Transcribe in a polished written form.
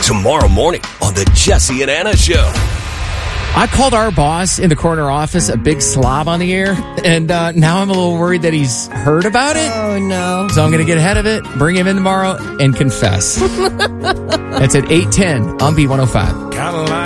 tomorrow morning on the Jesse and Anna Show. I called our boss in the corner office a big slob on the air, and now I'm a little worried that he's heard about it. Oh, no. So I'm going to get ahead of it, bring him in tomorrow, and confess. That's at 8:10 on B105.